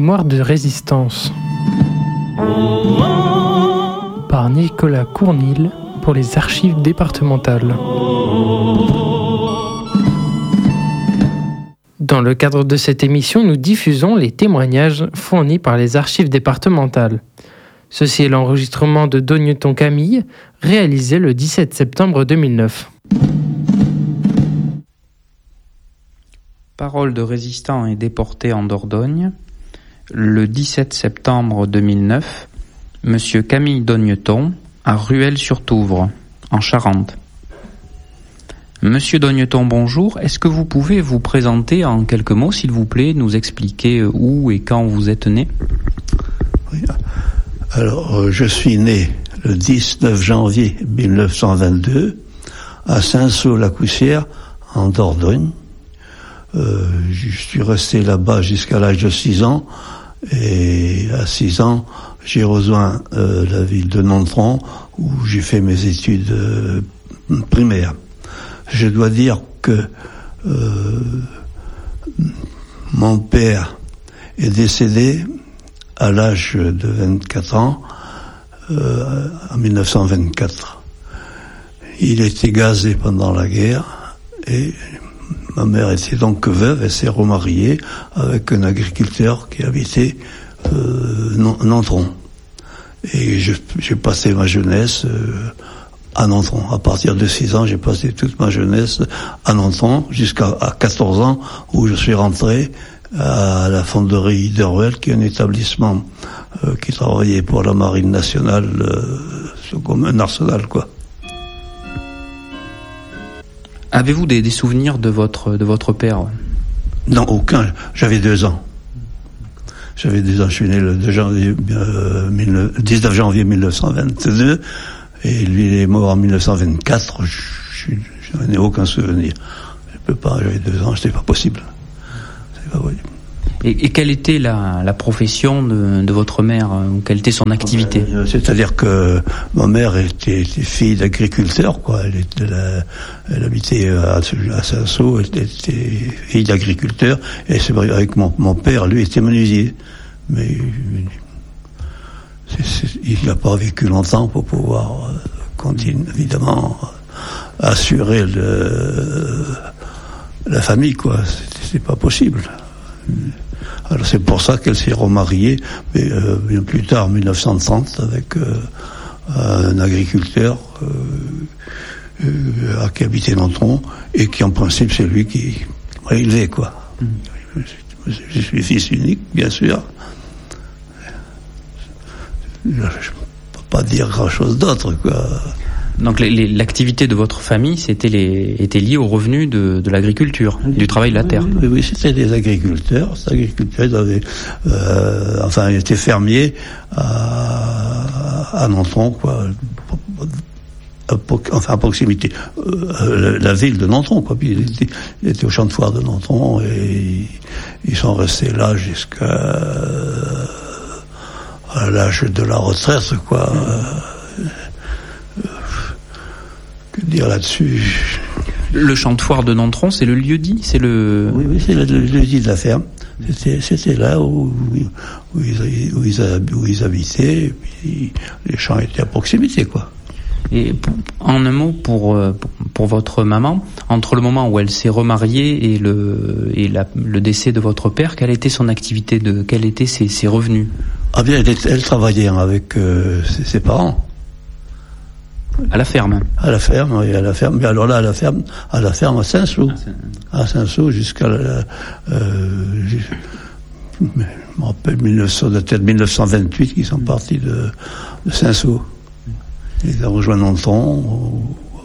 Mémoire de résistance par Nicolas Cournil pour les archives départementales. Dans le cadre de cette émission, nous diffusons les témoignages fournis par les archives départementales. Ceci est l'enregistrement de Dogneton Camille, réalisé le 17 septembre 2009. Parole de résistants et déportés en Dordogne. Le 17 septembre 2009, Monsieur Camille Dogneton, à Rueil-sur-Touvre, en Charente. Monsieur Dogneton, bonjour. Est-ce que vous pouvez vous présenter en quelques mots, s'il vous plaît, nous expliquer où et quand vous êtes né ? Oui. Alors, je suis né le 19 janvier 1922 à Saint-Saul-la-Coussière, en Dordogne. Je suis resté là-bas jusqu'à l'âge de 6 ans. Et à 6 ans, j'ai rejoint la ville de Nontron, où j'ai fait mes études primaires. Je dois dire que mon père est décédé à l'âge de 24 ans, en 1924. Il a été gazé pendant la guerre et ma mère était donc veuve et s'est remariée avec un agriculteur qui habitait Nontron. Et j'ai passé ma jeunesse à Nontron. À partir de 6 ans, j'ai passé toute ma jeunesse à Nontron jusqu'à 14 ans où je suis rentré à la fonderie de Rueil, qui est un établissement qui travaillait pour la marine nationale, comme un arsenal, quoi. Avez-vous des souvenirs de votre père ? Non, aucun. J'avais 2 ans. Je suis né le 19 janvier 1922, et lui il est mort en 1924. Je n'en ai aucun souvenir. Je peux pas, j'avais 2 ans, c'était pas possible. C'est pas possible. Et quelle était la profession de votre mère, ou quelle était son activité ? C'est-à-dire que ma mère était fille d'agriculteur, quoi. Elle habitait à Saint-Saul, elle était fille d'agriculteur, et c'est vrai, avec mon père, lui, était menuisier. Mais il n'a pas vécu longtemps pour pouvoir continuer, évidemment, assurer la famille, quoi. C'est pas possible. Alors c'est pour ça qu'elle s'est remariée, mais bien plus tard, en 1930, avec un agriculteur qui habitait Nontron, et qui en principe c'est lui qui m'a élevé, quoi. Je suis fils unique, bien sûr. Je ne peux pas dire grand-chose d'autre, quoi. Donc l'activité de votre famille était liée aux revenus de l'agriculture, du travail de la terre. Oui, c'était des agriculteurs. Ces agriculteurs ils étaient fermiers à Nontron, quoi. À proximité. La ville de Nontron, quoi. Puis il était au champ de foire de Nontron, et ils sont restés là jusqu'à l'âge de la retraite, quoi. Que dire là-dessus ? Le champ de foire de Nontron, c'est le lieu-dit, Oui, c'est le lieu-dit de la ferme. C'était là où ils habitaient, et puis les champs étaient à proximité, quoi. Et en un mot, pour votre maman, entre le moment où elle s'est remariée et le décès de votre père, quelle était son activité, quels étaient ses revenus ? Ah bien, elle travaillait avec ses parents. À la ferme. À la ferme, oui, à la ferme. Mais alors là, à la ferme à Saint-Saul. À Saint-Saul jusqu'à je me rappelle 1928 qu'ils sont partis de Saint-Saul. Ils ont rejoint Nontron,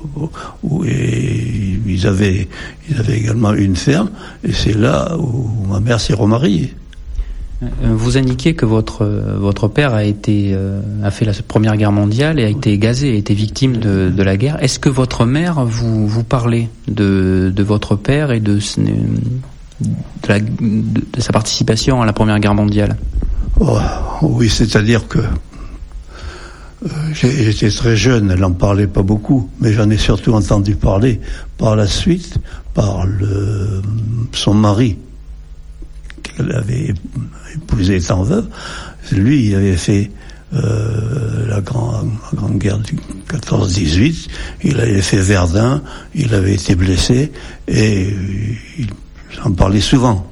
et ils avaient également une ferme, et c'est là où ma mère s'est remariée. Vous indiquez que votre père a fait la Première Guerre mondiale et a été gazé, a été victime de la guerre. Est-ce que votre mère vous parlait de votre père et de sa participation à la Première Guerre mondiale ? Oui, c'est-à-dire que j'étais très jeune, elle n'en parlait pas beaucoup, mais j'en ai surtout entendu parler par la suite, par son mari, qu'elle avait épousé étant veuve. Lui, il avait fait la grande guerre du 14-18, il avait fait Verdun, il avait été blessé, et il en parlait souvent,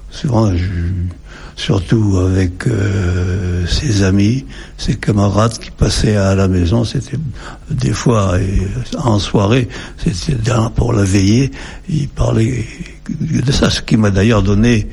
surtout avec ses amis, ses camarades qui passaient à la maison. C'était des fois en soirée, c'était pour la veillée, il parlait de ça, ce qui m'a d'ailleurs donné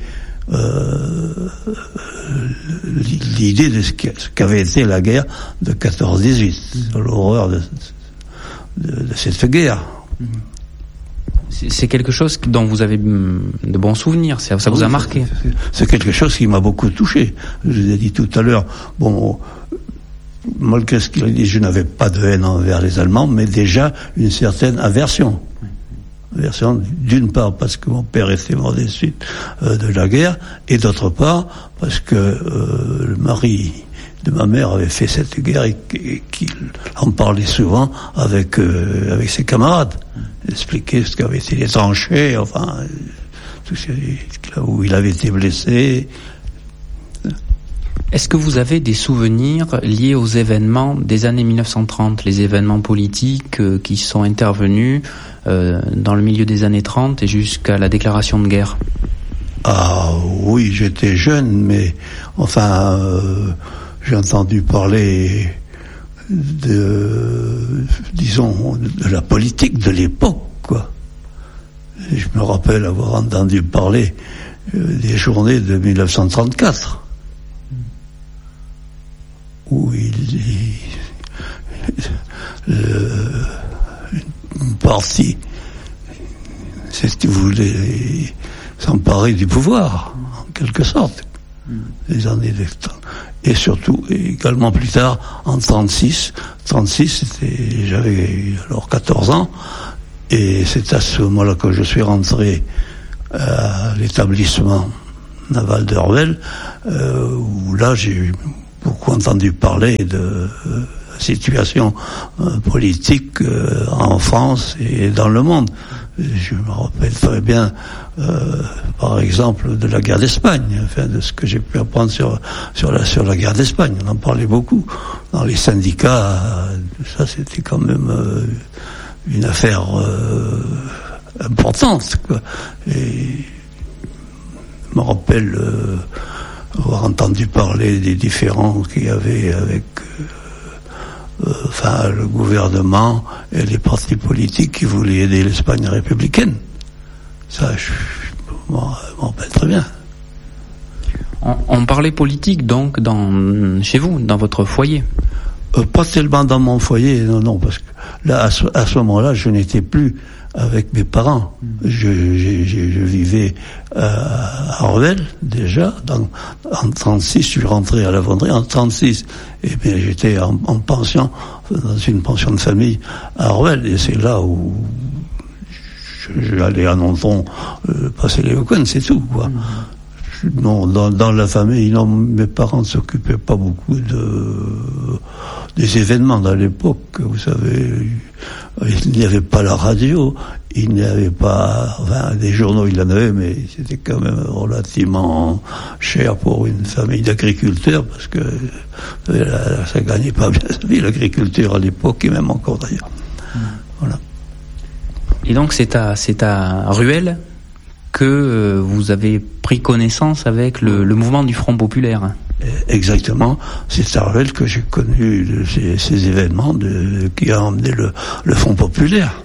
l'idée de ce qu'avait été la guerre de 14-18, l'horreur de cette guerre. C'est quelque chose dont vous avez de bons souvenirs, ça vous a marqué. C'est quelque chose qui m'a beaucoup touché. Je vous ai dit tout à l'heure, bon, malgré ce qu'il a dit, je n'avais pas de haine envers les Allemands, mais déjà une certaine aversion. D'une part parce que mon père était mort des suites de la guerre, et d'autre part parce que le mari de ma mère avait fait cette guerre et qu'il en parlait souvent avec ses camarades, expliquer ce qu'avaient été les tranchées, enfin tout ce là où il avait été blessé. Est-ce que vous avez des souvenirs liés aux événements des années 1930, les événements politiques qui sont intervenus dans le milieu des années 30 et jusqu'à la déclaration de guerre? Ah oui, j'étais jeune, mais enfin, j'ai entendu parler de la politique de l'époque, quoi. Et je me rappelle avoir entendu parler des journées de 1934. Où une partie voulait s'emparer du pouvoir, en quelque sorte, les années de temps. Et surtout, également plus tard, en 36, j'avais alors 14 ans, et c'est à ce moment-là que je suis rentré à l'établissement naval de Ruel, où là j'ai beaucoup entendu parler de la situation politique en France et dans le monde. Je me rappelle très bien, par exemple, de la guerre d'Espagne, enfin, de ce que j'ai pu apprendre sur la guerre d'Espagne. On en parlait beaucoup. Dans les syndicats, ça c'était quand même une affaire importante, quoi. Et je me rappelle avoir entendu parler des différends qu'il y avait avec le gouvernement et les partis politiques qui voulaient aider l'Espagne républicaine. Ça, je m'en rappelle très bien. On parlait politique donc chez vous, dans votre foyer? Pas tellement dans mon foyer, non, parce que là, à ce moment-là, je n'étais plus avec mes parents. Je vivais à Ruel, déjà. En 36, je suis rentré à la Vendée. En 36, eh bien, j'étais en pension, dans une pension de famille à Ruel. Et c'est là où j'allais à Nonton passer les week-ends, c'est tout, quoi. Non, dans la famille, non, mes parents ne s'occupaient pas beaucoup des événements dans l'époque. Vous savez, il n'y avait pas la radio, il n'y avait pas, des journaux, il y en avait, mais c'était quand même relativement cher pour une famille d'agriculteurs, parce que ça gagnait pas bien sa vie, l'agriculture à l'époque, et même encore d'ailleurs. Voilà. Et donc c'est à Ruel que vous avez pris connaissance avec le mouvement du Front populaire. Exactement, c'est à Ruel que j'ai connu ces événements qui ont emmené le Front populaire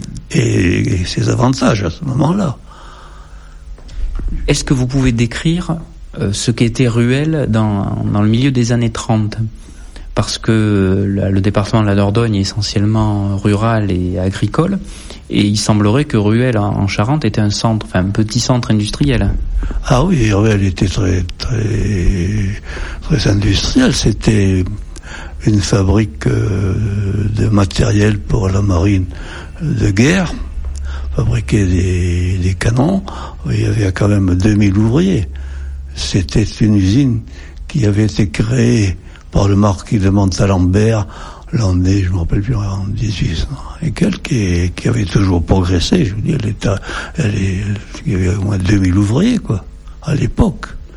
et ses avantages à ce moment-là. Est-ce que vous pouvez décrire ce qu'était Ruel dans le milieu des années 30 ? Parce que le département de la Dordogne est essentiellement rural et agricole, et il semblerait que Ruel en Charente était un petit centre industriel. Ah oui, Ruel était très, très, très industriel. C'était une fabrique de matériel pour la marine de guerre, fabriquait des canons. Il y avait quand même 2000 ouvriers. C'était une usine qui avait été créée par le marquis de Montalembert, l'année, je ne me rappelle plus, en 1800 et quelques, qui avait toujours progressé. Je veux dire, il y avait au moins 2000 ouvriers, quoi, à l'époque.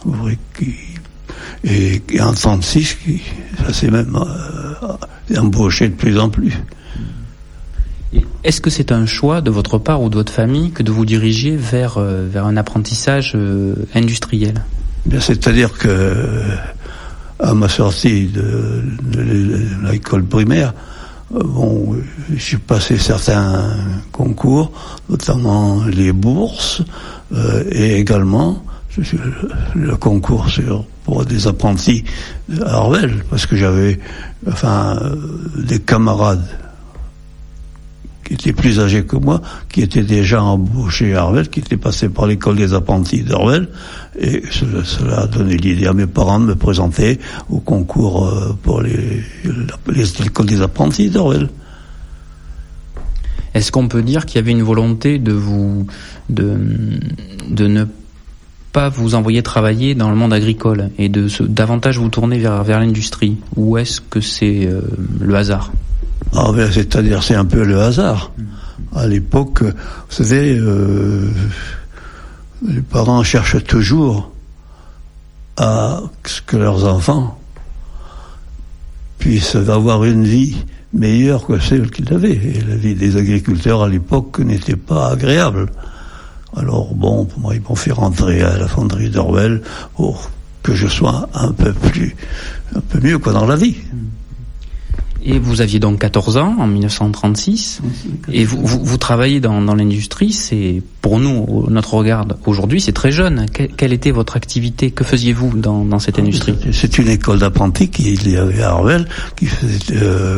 Et en 1936, ça s'est même embauché de plus en plus. Est-ce que c'est un choix de votre part ou de votre famille que de vous diriger vers un apprentissage industriel ? Bien, c'est-à-dire que à ma sortie de l'école primaire, j'ai passé certains concours, notamment les bourses, et également le concours pour des apprentis à Arvel, parce que j'avais des camarades qui étaient plus âgés que moi, qui étaient déjà embauchés à Arvel, qui étaient passés par l'école des apprentis d'Arvel, et cela a donné l'idée à mes parents de me présenter au concours pour l'école des apprentis d'Arvel. Est-ce qu'on peut dire qu'il y avait une volonté de ne pas vous envoyer travailler dans le monde agricole et de davantage vous tourner vers l'industrie, ou est-ce que c'est le hasard ? C'est-à-dire, c'est un peu le hasard. À l'époque, vous savez, les parents cherchent toujours à ce que leurs enfants puissent avoir une vie meilleure que celle qu'ils avaient. Et la vie des agriculteurs à l'époque n'était pas agréable. Alors moi, ils m'ont fait rentrer à la fonderie d'Orwell pour que je sois un peu mieux dans la vie. Et vous aviez donc 14 ans en 1936, et vous travaillez dans l'industrie. C'est, pour nous, notre regard aujourd'hui, c'est très jeune. Quelle était votre activité ? Que faisiez-vous dans cette industrie ? C'est une école d'apprentis qu'il y avait à Arvel, qui faisait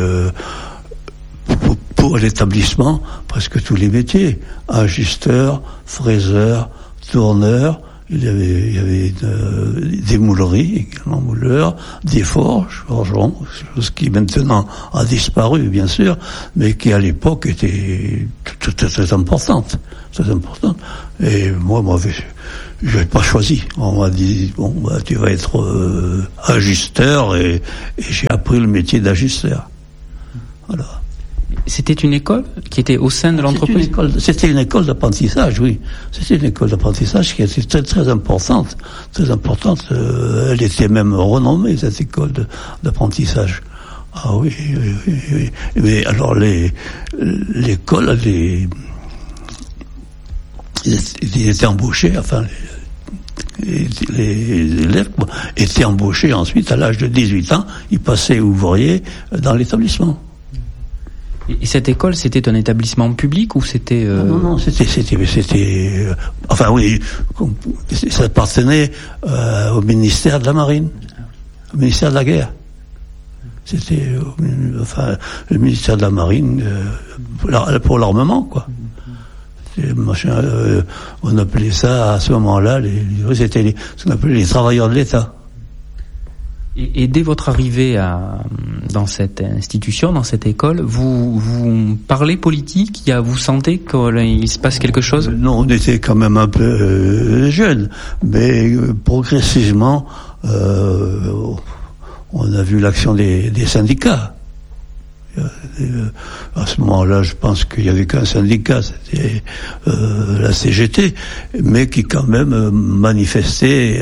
pour l'établissement presque tous les métiers. Ajusteur, fraiseur, tourneur. Il y avait des mouleries, également mouleurs, des forgerons, chose qui maintenant a disparu, bien sûr, mais qui à l'époque était très importante. Et moi, je n'avais pas choisi. On m'a dit, tu vas être ajusteur, et j'ai appris le métier d'ajusteur. Voilà. C'était une école qui était au sein de l'entreprise ? C'était une école d'apprentissage, oui. C'était une école d'apprentissage qui était très, très importante. Très importante. Elle était même renommée, cette école d'apprentissage. Ah oui. Mais alors, l'école, ils étaient embauchés, les élèves étaient embauchés ensuite, à l'âge de 18 ans, ils passaient ouvriers dans l'établissement. Et cette école, c'était un établissement public ou c'était... Non, c'était... ça appartenait au ministère de la Marine, au ministère de la Guerre. C'était le ministère de la Marine pour l'armement, quoi. On appelait ça, à ce moment-là, c'était ce qu'on appelait les travailleurs de l'État. Et dès votre arrivée dans cette institution, dans cette école, vous parlez politique, vous sentez qu'il se passe quelque chose ? Non, on était quand même un peu jeunes, mais progressivement, on a vu l'action des syndicats. À ce moment-là, je pense qu'il n'y avait qu'un syndicat, c'était la CGT, mais qui quand même manifestait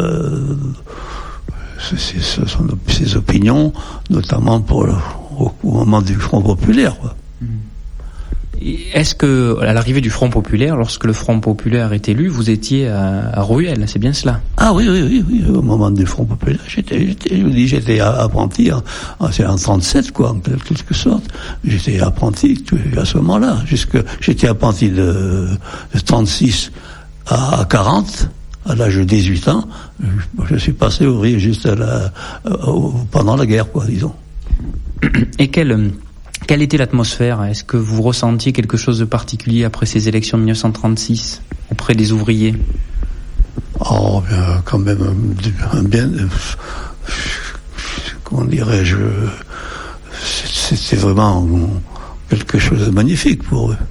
ses opinions, notamment au moment du Front populaire. Quoi. Est-ce que, à l'arrivée du Front populaire, lorsque le Front populaire est élu, vous étiez à Ruelle, c'est bien cela ? Ah oui, au moment du Front populaire, j'étais apprenti, c'est en 37, quoi, en quelque sorte. J'étais apprenti à ce moment-là, j'étais apprenti de 36 à 40. À l'âge de 18 ans, je suis passé ouvrier juste pendant la guerre, quoi, disons. Et quelle était l'atmosphère ? Est-ce que vous ressentiez quelque chose de particulier après ces élections de 1936 auprès des ouvriers ? Oh, bien, quand même, comment dirais-je, c'était vraiment quelque chose de magnifique pour eux.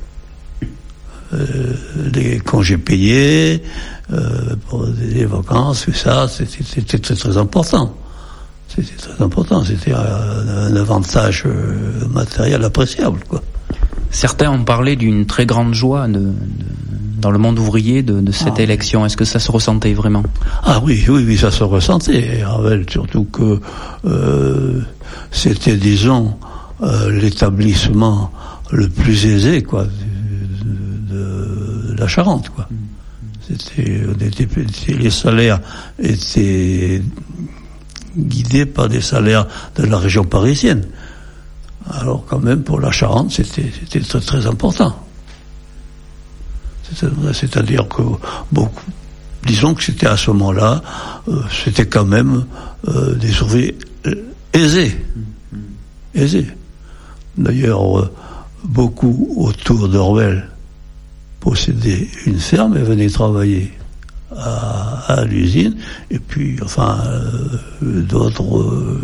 Les congés payés, pour les vacances, tout ça, c'était très, très important. C'était très important, c'était un avantage matériel appréciable, quoi. Certains ont parlé d'une très grande joie de le monde ouvrier de cette élection. Est-ce que ça se ressentait vraiment? Ah oui, ça se ressentait, Ravel, surtout que c'était, disons, l'établissement le plus aisé, quoi, de la Charente, quoi. Les salaires étaient guidés par des salaires de la région parisienne. Alors quand même, pour la Charente, c'était très, très important. C'est-à-dire que disons que c'était à ce moment-là, c'était quand même des ouvriers aisés. D'ailleurs, beaucoup autour d'Orwell possédaient une ferme et venaient travailler à l'usine, et puis d'autres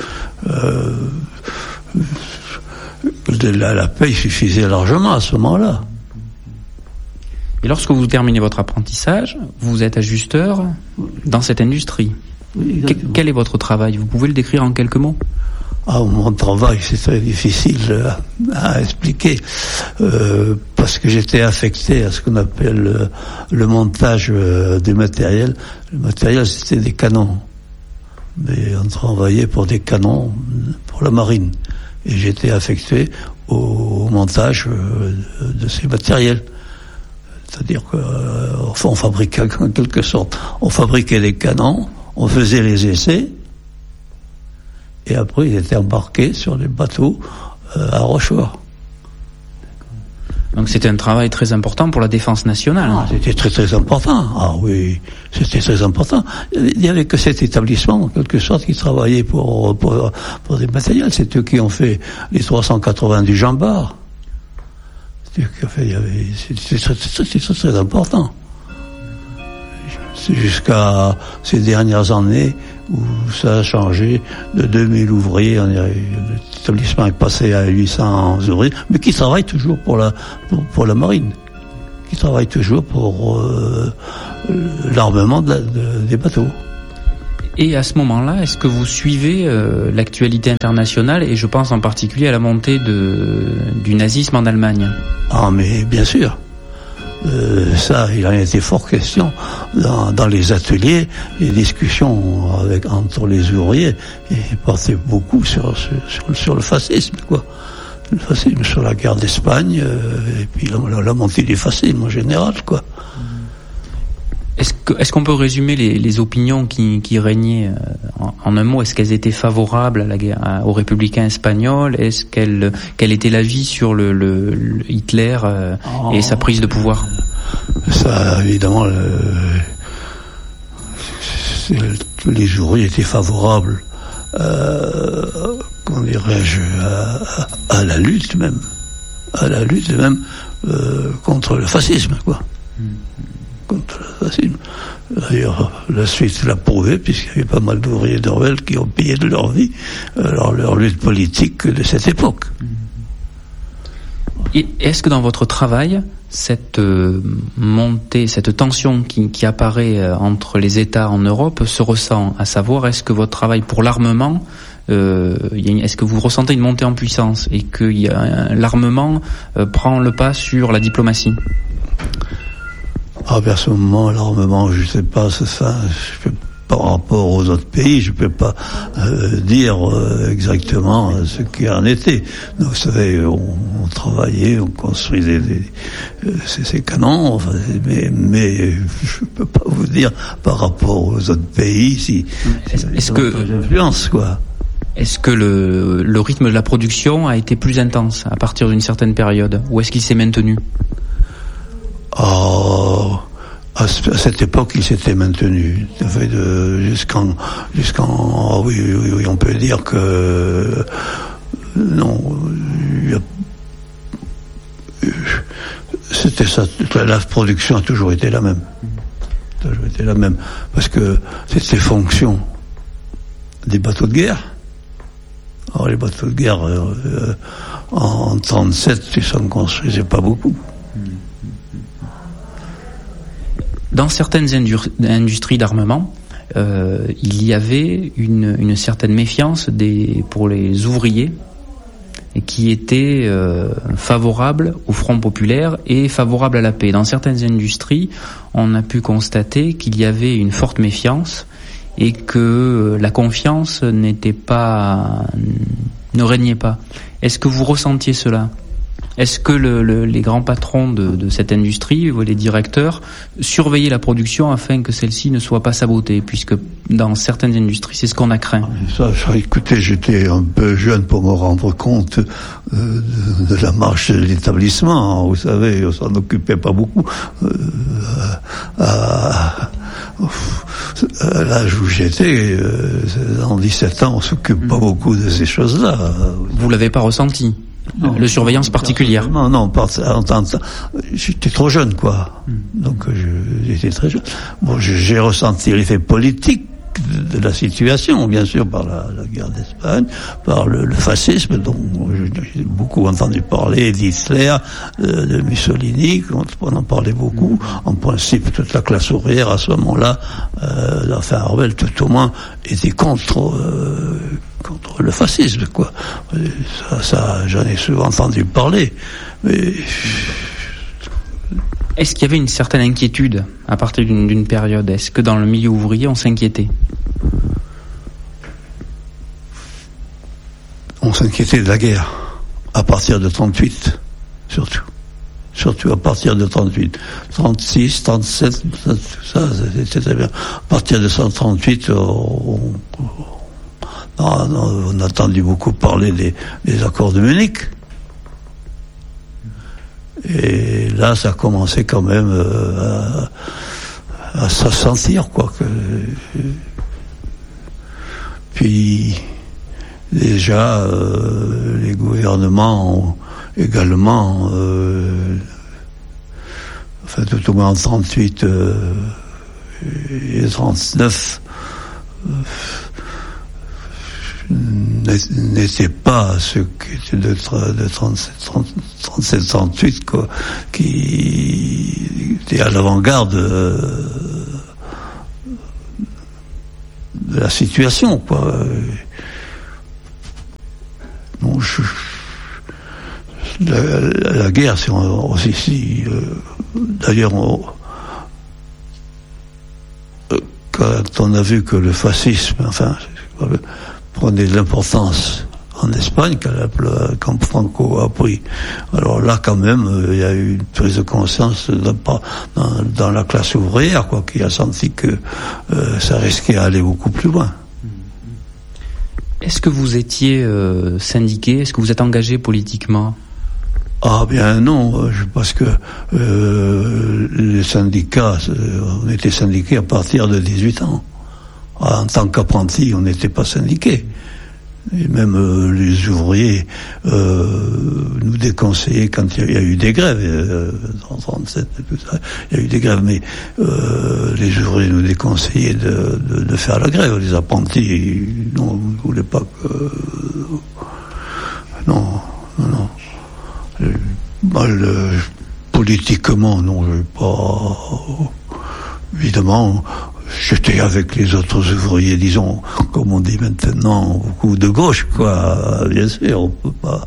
la paye suffisait largement à ce moment-là. Et lorsque vous terminez votre apprentissage, vous êtes ajusteur dans cette industrie. Oui, quel est votre travail? Vous pouvez le décrire en quelques mots? Mon travail, c'est très difficile à expliquer, parce que j'étais affecté à ce qu'on appelle le montage des matériels. Le matériel, c'était des canons. Mais on travaillait pour des canons pour la marine. Et j'étais affecté au montage de ces matériels. C'est-à-dire qu'on fabriquait, en quelque sorte, on fabriquait des canons, on faisait les essais, et après ils étaient embarqués sur les bateaux à Rochefort. Donc c'était un travail très important pour la défense nationale. C'était très très important. Ah oui, c'était très important. Il n'y avait que cet établissement, en quelque sorte, qui travaillait pour des matériels. C'est eux qui ont fait les 380 du Jean Bart. C'était très très important. C'est jusqu'à ces dernières années où ça a changé de 2000 ouvriers. L'établissement est passé à 800 ouvriers, mais qui travaillent toujours pour la marine, qui travaillent toujours pour l'armement des bateaux. Et à ce moment-là, est-ce que vous suivez l'actualité internationale, et je pense en particulier à la montée du nazisme en Allemagne? Ah, mais bien sûr. Ça, il en a été fort question dans les ateliers, les discussions entre les ouvriers, ils portaient beaucoup sur le fascisme, quoi. Le fascisme, sur la guerre d'Espagne, et puis la montée du fascisme en général, quoi. Est-ce qu'on peut résumer les opinions qui régnaient en un mot? Est-ce qu'elles étaient favorables à la guerre, aux républicains espagnols? Quel était l'avis sur le Hitler et sa prise de pouvoir? Ça, évidemment, les ouvriers étaient favorables, comment dirais-je, à la lutte même, contre le fascisme, quoi. Contre le fascisme. D'ailleurs, la suite l'a prouvé, puisqu'il y avait pas mal d'ouvriers d'Orwell qui ont payé de leur vie leur lutte politique de cette époque. Et est-ce que dans votre travail, cette montée, cette tension qui apparaît entre les États en Europe se ressent? À savoir, est-ce que votre travail pour l'armement, est-ce que vous ressentez une montée en puissance et que l'armement prend le pas sur la diplomatie? À ce moment, l'armement, je sais pas, par rapport aux autres pays, je peux pas dire exactement ce qu'il en était. Donc, vous savez, on travaillait, on construisait ces canons, mais je peux pas vous dire par rapport aux autres pays si est-ce que influence, quoi. Est-ce que le rythme de la production a été plus intense à partir d'une certaine période, ou est-ce qu'il s'est maintenu? À cette époque, il s'était maintenu. Jusqu'en, oui, on peut dire que non. C'était ça. La production a toujours été la même. Parce que c'était fonction des bateaux de guerre. Alors les bateaux de guerre en 1937, ils s'en construisaient pas beaucoup. Dans certaines industries d'armement, il y avait une certaine méfiance pour les ouvriers et qui était favorable au Front populaire et favorable à la paix. Dans certaines industries, on a pu constater qu'il y avait une forte méfiance et que la confiance ne régnait pas. Est-ce que vous ressentiez cela ? Est-ce que les grands patrons de cette industrie, les directeurs, surveillaient la production afin que celle-ci ne soit pas sabotée, puisque dans certaines industries, c'est ce qu'on a craint. Écoutez, j'étais un peu jeune pour me rendre compte de la marche de l'établissement. Vous savez, on s'en occupait pas beaucoup. À l'âge où j'étais, en 17 ans, on s'occupe pas beaucoup de ces choses-là. Vous l'avez pas ressenti ? Non, de surveillance particulière. Non, j'étais trop jeune, quoi. Donc j'étais très jeune. Bon, j'ai ressenti l'effet politique de la situation, bien sûr, par la guerre d'Espagne, par le fascisme, dont j'ai beaucoup entendu parler, d'Hitler, de Mussolini, on en parlait beaucoup. En principe, toute la classe ouvrière, à ce moment-là, enfin, Orwell, tout au moins, était contre le fascisme, quoi. Ça, j'en ai souvent entendu parler. Mais est-ce qu'il y avait une certaine inquiétude à partir d'une période ? Est-ce que dans le milieu ouvrier, on s'inquiétait ? On s'inquiétait de la guerre, à partir de 38, surtout. Surtout à partir de 38. 36, 37, tout ça, c'était très bien. À partir de 138, on a entendu beaucoup parler des accords de Munich. Et là, ça commençait quand même à se sentir, quoi. Puis, déjà, les gouvernements ont également, enfin, tout au moins en 38 et 39, n'était pas ce qui était de 37-38, quoi, qui était à l'avant-garde de la situation, quoi. Bon, la guerre, c'est aussi d'ailleurs, quand on a vu que le fascisme, enfin, prenait de l'importance en Espagne quand Franco a pris. Alors là, quand même, il y a eu une prise de conscience dans la classe ouvrière, quoi, qui a senti que ça risquait d'aller beaucoup plus loin. Est-ce que vous étiez syndiqué ? Est-ce que vous êtes engagé politiquement ? Ah bien non, parce que les syndicats, on était syndiqués à partir de 18 ans. En tant qu'apprenti, on n'était pas syndiqués. Et même les ouvriers nous déconseillaient quand il y a eu des grèves, en 37 et tout ça, il y a eu des grèves, mais les ouvriers nous déconseillaient de faire la grève. Les apprentis, non, ne voulaient pas que... Non. Politiquement, non, je n'ai pas... Évidemment... J'étais avec les autres ouvriers, disons, comme on dit maintenant, beaucoup de gauche, quoi. Bien sûr, on peut pas...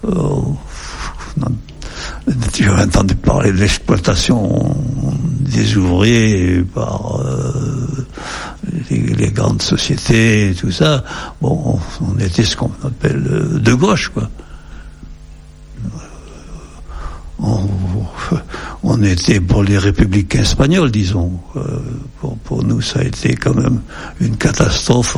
J'ai entendu parler de l'exploitation des ouvriers par les grandes sociétés et tout ça. Bon, on était ce qu'on appelle de gauche, quoi. On était pour les républicains espagnols, disons. Pour nous, ça a été quand même une catastrophe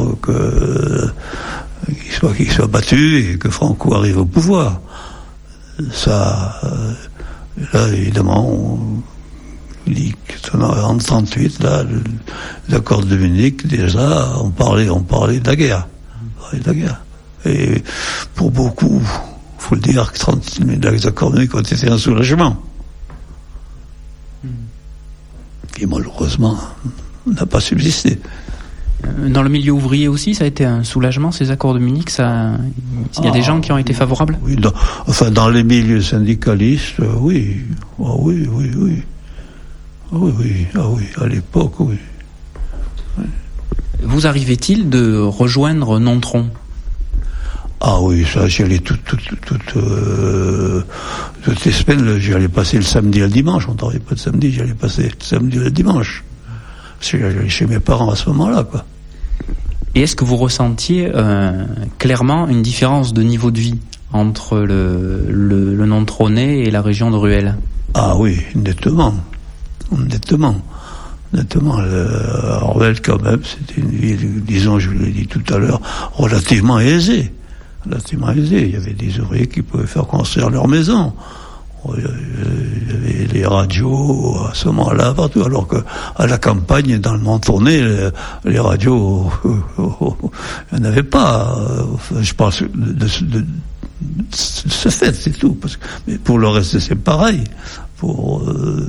qu'il soit battu et que Franco arrive au pouvoir. Ça, là, évidemment, on dit qu'en 1938, là, l'accord de Munich, déjà, on parlait de la guerre. Et pour beaucoup, il faut le dire, que les accords de Munich ont été un soulagement. Qui malheureusement n'a pas subsisté. Dans le milieu ouvrier aussi, ça a été un soulagement, ces accords de Munich. Il y a des gens qui ont été favorables. Oui, dans les milieux syndicalistes, oui. Oui, à l'époque, oui. Vous arrivait-il de rejoindre Nontron ? Ah oui, ça, j'y allais toutes les semaines, j'y allais passer le samedi et le dimanche. On ne travaillait pas le samedi, j'y allais passer le samedi et le dimanche. Parce que j'allais chez mes parents à ce moment-là, quoi. Et est-ce que vous ressentiez clairement une différence de niveau de vie entre le Nontronais et la région de Ruelle? Ah oui, nettement. Ruelle, quand même, c'était une ville, disons, je vous l'ai dit tout à l'heure, relativement aisée. Il y avait des ouvriers qui pouvaient faire construire leur maison. Il y avait les radios à ce moment-là partout, alors que à la campagne, dans le Nontronais, les radios, il n'y en avait pas. Je pense de ce fait, c'est tout. Mais pour le reste, c'est pareil. Pour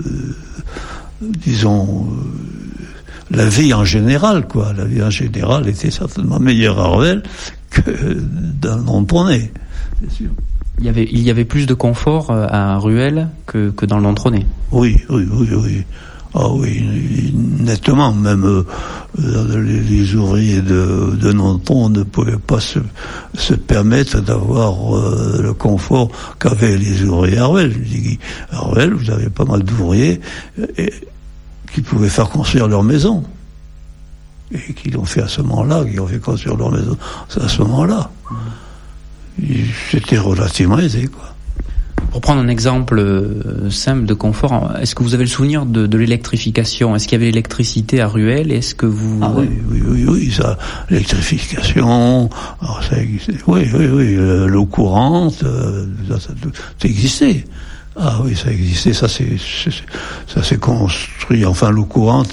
disons, la vie en général, quoi. La vie en général était certainement meilleure à Ruelle que dans le Nontronais, c'est sûr. Il y avait plus de confort à Ruelle que dans le Nontronais. Oui. Ah oui, nettement. Même les ouvriers de Nontron ne pouvaient pas se permettre d'avoir le confort qu'avaient les ouvriers à Ruelle. Je dis, à Ruelle, vous avez pas mal d'ouvriers qui pouvaient faire construire leur maison. Et qui l'ont fait à ce moment-là, qui ont fait construire leur maison à ce moment-là. C'était relativement aisé, quoi. Pour prendre un exemple simple de confort, est-ce que vous avez le souvenir de l'électrification? Est-ce qu'il y avait l'électricité à Ruelle? Est-ce que vous... Ah oui, ça, l'électrification, alors ça existait. Oui, l'eau courante, ça existait. Ah oui, ça existait, ça s'est construit, enfin l'eau courante,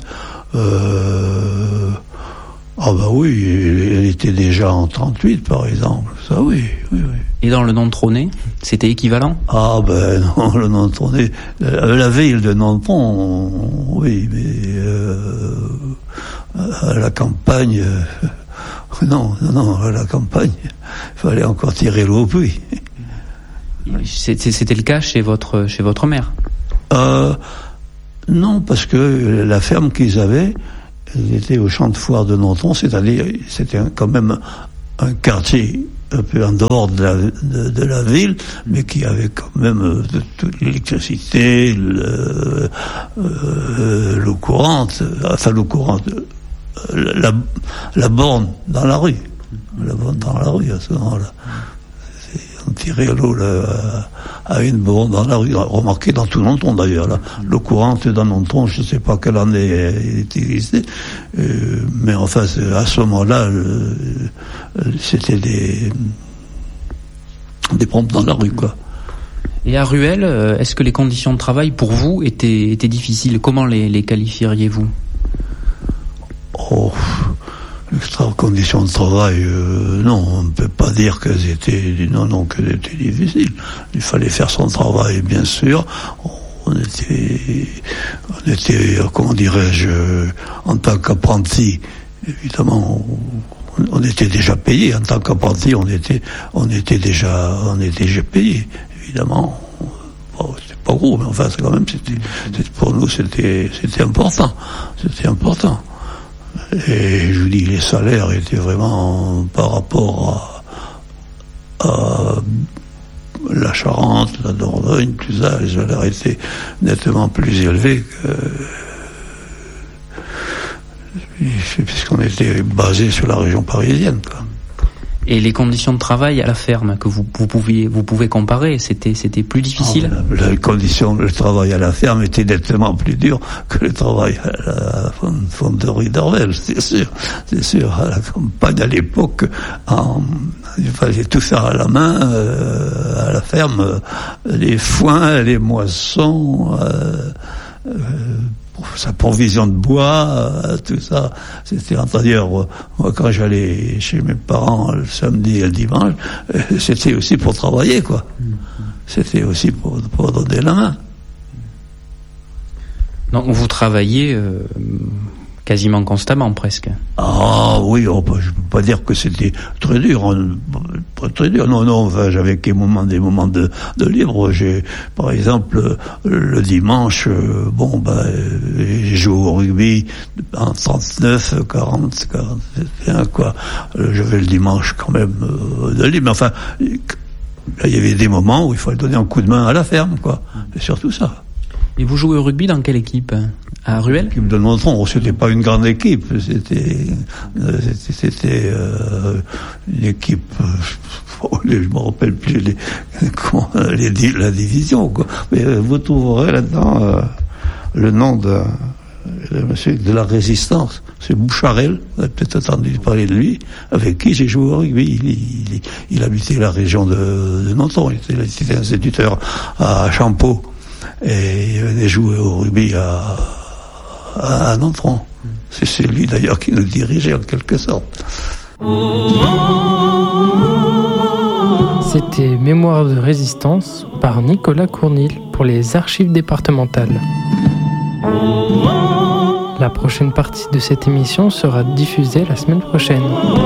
ah bah oui, elle était déjà en 38 par exemple, ça oui. Et dans le Nontronais, c'était équivalent? Ah ben non, le Nontronais, la ville de Nontron, oui, mais à la campagne, non, à la campagne, il fallait encore tirer l'eau au puits. C'était le cas chez votre mère? Non, parce que la ferme qu'ils avaient, ils étaient au champ de foire de Nontron, c'est-à-dire c'était quand même un quartier un peu en dehors de la ville, mais qui avait quand même l'électricité, l'eau courante, la borne dans la rue. La borne dans la rue à ce moment-là. On tirait l'eau à une borne dans la rue, remarqué dans tout Nontron d'ailleurs. Là. L'eau courante dans Nontron, je ne sais pas quelle année elle était, mais enfin à ce moment-là, c'était des pompes dans la rue, quoi. Et à Ruelle, est-ce que les conditions de travail pour vous étaient difficiles? Comment les qualifieriez-vous? Les conditions de travail, non, on ne peut pas dire qu'elles étaient difficiles. Il fallait faire son travail, bien sûr. On était, comment dirais-je, en tant qu'apprenti, évidemment, on était déjà payé. En tant qu'apprenti, on était déjà payé, évidemment. Bon, c'était pas gros, mais enfin, quand même, pour nous, c'était important. C'était important. Et je vous dis, les salaires étaient vraiment, par rapport à la Charente, la Dordogne, tout ça, les salaires étaient nettement plus élevés puisqu'on était basé sur la région parisienne, quoi. Et les conditions de travail à la ferme que vous pouvez comparer, c'était plus difficile? Les conditions de travail à la ferme étaient nettement plus dures que le travail à la fonderie d'Orvel, c'est sûr. À la campagne, à l'époque, il fallait tout faire à la main, à la ferme, les foins, les moissons, sa provision de bois, tout ça. C'était d'ailleurs, moi quand j'allais chez mes parents le samedi et le dimanche, c'était aussi pour travailler, quoi. C'était aussi pour donner la main. Donc vous travaillez quasiment constamment presque. Ah oui, je ne peux pas dire que c'était très dur. Pas très dur. Non, enfin, j'avais des moments de libre. Par exemple, le dimanche, j'ai joué au rugby en 39, 40, 41, quoi. J'avais le dimanche quand même de libre. Mais enfin, il y avait des moments où il fallait donner un coup de main à la ferme, quoi. C'est surtout ça. Et vous jouez au rugby dans quelle équipe ? À Ruel ? L'équipe de Nontron, c'était pas une grande équipe, c'était une équipe, je me rappelle plus la division, quoi. Mais vous trouverez là-dedans le nom de monsieur de la Résistance, c'est Boucharel, vous avez peut-être entendu parler de lui, avec qui j'ai joué au rugby. Il habitait la région de Nontron, il était instituteur à Champeau. Et il venait jouer au rugby à Nontron. C'est lui d'ailleurs qui nous dirigeait en quelque sorte. C'était Mémoire de résistance par Nicolas Cournil pour les archives départementales. La prochaine partie de cette émission sera diffusée la semaine prochaine.